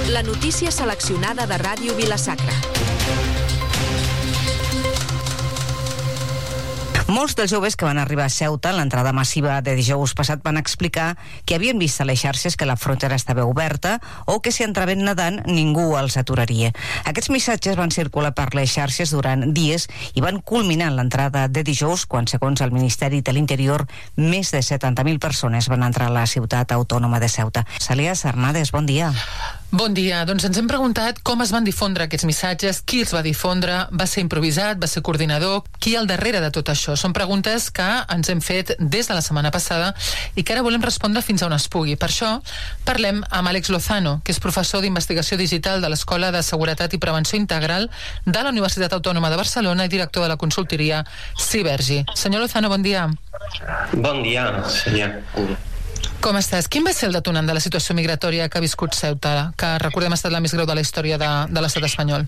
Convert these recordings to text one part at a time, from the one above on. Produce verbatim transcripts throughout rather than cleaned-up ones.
La notícia seleccionada de Ràdio Vila-sacra. Molts dels joves que van arribar a Ceuta en l'entrada massiva de dijous passat van explicar que havien vist a les xarxes que la frontera estava oberta o que si entraven nedant ningú els aturaria. Aquests missatges van circular per les xarxes durant dies i van culminar en l'entrada de dijous quan, segons el Ministeri de l'Interior, més de setanta mil persones van entrar a la ciutat autònoma de Ceuta. Celia Sarnades, bon dia. Bon dia. Doncs ens hem preguntat com es van difondre aquests missatges, qui els va difondre, va ser improvisat, va ser coordinador, qui hi ha al darrere de tot això? Són preguntes que ens hem fet des de la setmana passada i que ara volem respondre fins a on es pugui. Per això parlem amb Àlex Lozano, que és professor d'investigació digital de l'Escola de Seguretat i Prevenció Integral de la Universitat Autònoma de Barcelona i director de la consultoria Cibergi. Senyor Lozano, bon dia. Bon dia, senyor. Com estàs? Quin va ser el detonant de la situació migratòria que ha viscut Ceuta, que recordem ha estat la més greu de la història de, de l'estat espanyol?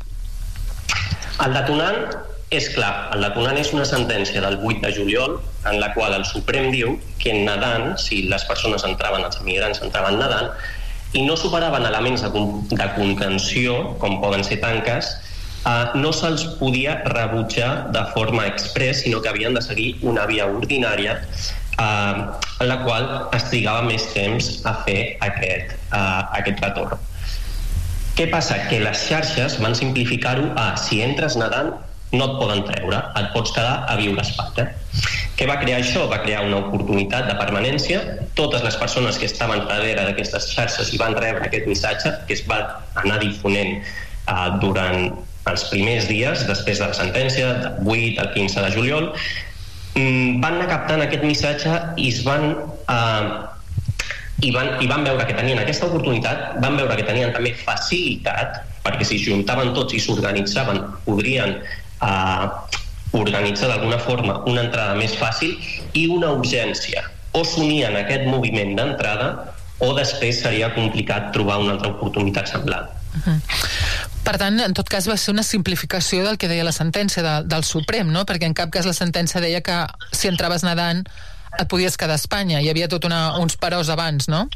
El detonant és clar. El detonant és una sentència del vuit de juliol en la qual el Suprem diu que nedant, si les persones entraven, els migrants entraven nedant, i no superaven elements de, de contenció, com poden ser tanques, eh, no se'ls podia rebutjar de forma express, sinó que havien de seguir una via ordinària Uh, en la qual es trigava més temps a fer aquest, uh, aquest retorn. Què passa? Que les xarxes van simplificar-ho a si entres nedant no et poden treure, et pots quedar a viure a Espanya. Què va crear això? Va crear una oportunitat de permanència. Totes les persones que estaven darrere d'aquestes xarxes i van rebre aquest missatge, que es va anar difonent uh, durant els primers dies després de la sentència, del vuit al quinze de juliol, van anar captant aquest missatge i es van, eh, i van, i van veure que tenien aquesta oportunitat, van veure que tenien també facilitat, perquè si juntaven tots i s'organitzaven, podrien eh, organitzar d'alguna forma una entrada més fàcil i una urgència. O s'unien a aquest moviment d'entrada o després seria complicat trobar una altra oportunitat semblant. Uh-huh. Per tant, en tot cas va ser una simplificació del que deia la sentència de, del Suprem, no? Perquè en cap cas la sentència deia que si entraves nedant et podies quedar a Espanya. Hi havia tot una, uns peròs abans, no?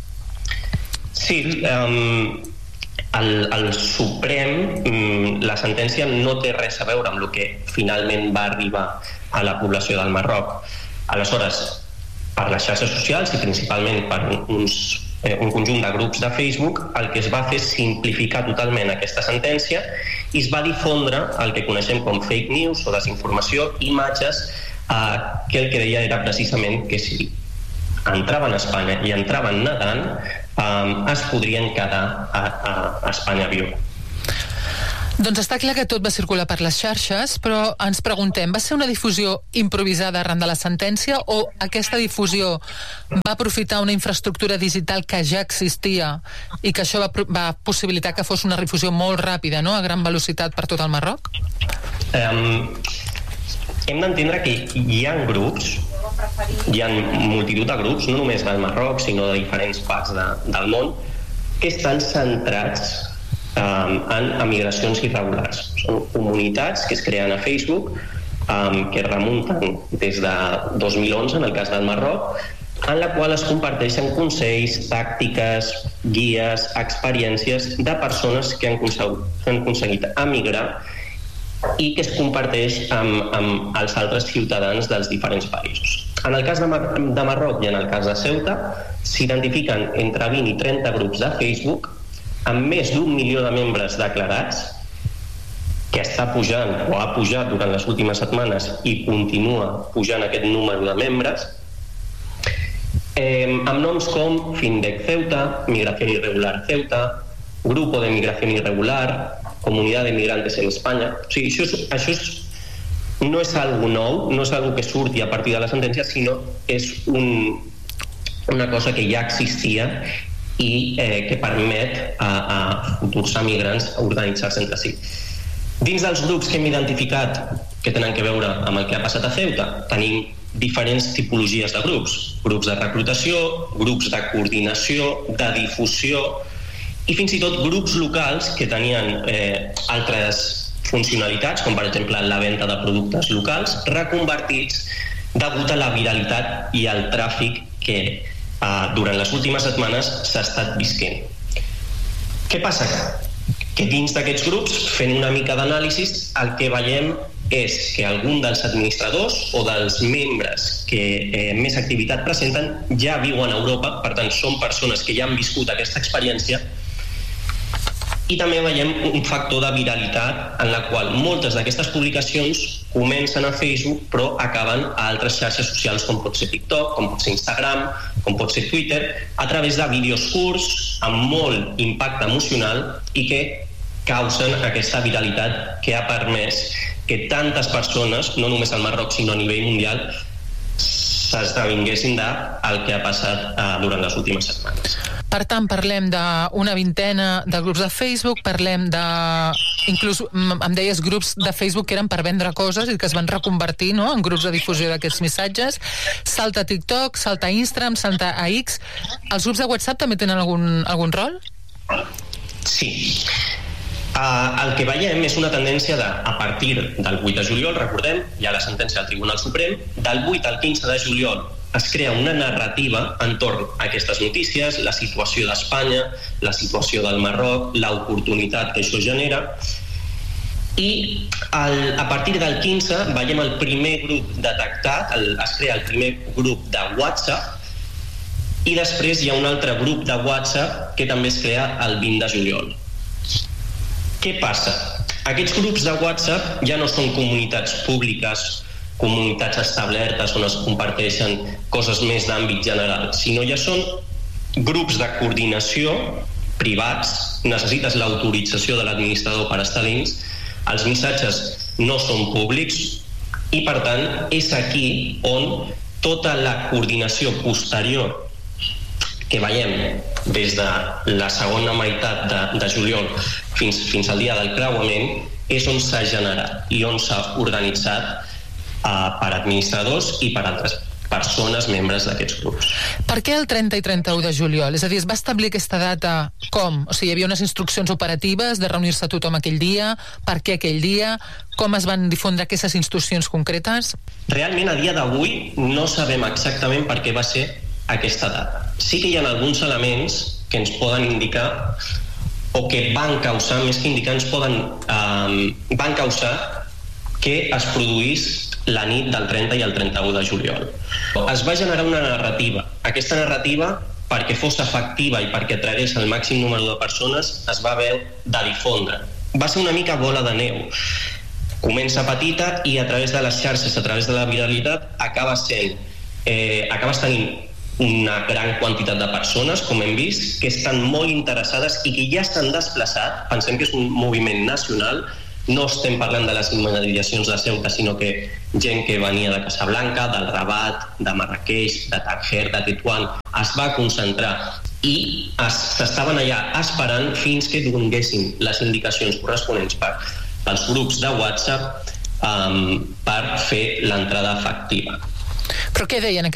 Sí, um, el, el Suprem, um, la sentència no té res a veure amb el que finalment va arribar a la població del Marroc. Aleshores, per les xarxes socials i principalment per uns Eh, un conjunt de grups de Facebook, el que es va fer és simplificar totalment aquesta sentència i es va difondre el que coneixem com fake news o desinformació, imatges eh, que el que deia era precisament que si entraven a Espanya i entraven nedant eh, es podrien quedar a, a, a Espanya a viure. Doncs està clar que tot va circular per les xarxes, però ens preguntem, va ser una difusió improvisada arran de la sentència o aquesta difusió va aprofitar una infraestructura digital que ja existia i que això va, va possibilitar que fos una difusió molt ràpida, no?, a gran velocitat per tot el Marroc? Um, hem d'entendre que hi ha grups, hi ha multitud de grups, no només del Marroc, sinó de diferents parts de, del món, que estan centrats Um, en emigracions irregulars. Són comunitats que es creen a Facebook um, que remunten des de dos mil onze, en el cas del Marroc, en la qual es comparteixen consells, tàctiques, guies, experiències de persones que han aconseguit, que han aconseguit emigrar i que es comparteix amb, amb els altres ciutadans dels diferents països. En el cas de, Mar- de Marroc i en el cas de Ceuta s'identifiquen entre vint i trenta grups de Facebook amb més d'un milió de membres declarats, que està pujant o ha pujat durant les últimes setmanes i continua pujant aquest número de membres, eh, amb noms com Findec Ceuta, Migración Irregular Ceuta, Grupo de Migración Irregular, Comunidad de Migrantes en Espanya. O sigui, això, és, això és, no és algo nou, no és algo que surti a partir de la sentència, sinó és un, una cosa que ja existia i eh, que permet a, a futurs emigrants organitzar-se entre si. Dins dels grups que hem identificat que tenen que veure amb el que ha passat a Ceuta, tenim diferents tipologies de grups. Grups de reclutació, grups de coordinació, de difusió i fins i tot grups locals que tenien eh, altres funcionalitats, com per exemple la venda de productes locals, reconvertits degut a la viralitat i al tràfic que, uh, durant les últimes setmanes s'ha estat visquent. Què passa? Que dins d'aquests grups, fent una mica d'anàlisis, el que veiem és que algun dels administradors o dels membres que eh, més activitat presenten ja viuen a Europa, per tant són persones que ja han viscut aquesta experiència, i també veiem un factor de viralitat en la qual moltes d'aquestes publicacions comencen a Facebook però acaben a altres xarxes socials com pot ser TikTok, com pot ser Instagram, com pot ser Twitter, a través de vídeos curts amb molt impacte emocional i que causen aquesta viralitat que ha permès que tantes persones, no només al Marroc sinó a nivell mundial, s'esdevinguessin del que ha passat eh, durant les últimes setmanes. Per tant, parlem d'una vintena de grups de Facebook, parlem de... inclús em deies grups de Facebook que eren per vendre coses i que es van reconvertir, no?, en grups de difusió d'aquests missatges. Salta a TikTok, salta a Instagram, salta a X. Els grups de WhatsApp també tenen algun, algun rol? Sí. Uh, el que veiem és una tendència de, a partir del vuit de juliol, recordem, hi ha la sentència del Tribunal Suprem, del vuit al quinze de juliol es crea una narrativa entorn a aquestes notícies, la situació d'Espanya, la situació del Marroc, l'oportunitat que això genera, i el, a partir del quinze veiem el primer grup detectat, el, es crea el primer grup de WhatsApp, i després hi ha un altre grup de WhatsApp que també es crea el vint de juliol. Què passa? Aquests grups de WhatsApp ja no són comunitats públiques, comunitats establertes on es comparteixen coses més d'àmbit general, sinó ja són grups de coordinació privats, necessites l'autorització de l'administrador per estar dins, els missatges no són públics i per tant és aquí on tota la coordinació posterior que veiem des de la segona meitat de, de juliol fins, fins al dia del creuament és on s'ha generat i on s'ha organitzat uh, per administradors i per altres persones membres d'aquests grups. Per què el trenta i trenta-u de juliol? És a dir, es va establir aquesta data com? O sigui, hi havia unes instruccions operatives de reunir-se tothom aquell dia? Per què aquell dia? Com es van difondre aquestes instruccions concretes? Realment, a dia d'avui, no sabem exactament per què va ser aquesta data. Sí que hi ha alguns elements que ens poden indicar o que van causar, més que indicar, ens poden eh, van causar que es produís la nit del trenta i el trenta-u de juliol. Es va generar una narrativa. Aquesta narrativa, perquè fos efectiva i perquè tragués el màxim número de persones, es va haver de difondre. Va ser una mica bola de neu. Comença petita i a través de les xarxes, a través de la viralitat, acaba sent, eh, acabes tenint una gran quantitat de persones, com hem vist, que estan molt interessades i que ja s'han desplaçat. Pensem que és un moviment nacional. No estem parlant de les immediacions de Ceuta, sinó que gent que venia de Casablanca, del Rabat, de Marrakeix, de Tanger, de Tetuan, es va concentrar i s'estaven allà esperant fins que donessin les indicacions corresponents per, pels grups de WhatsApp um, per fer l'entrada efectiva. Però què deien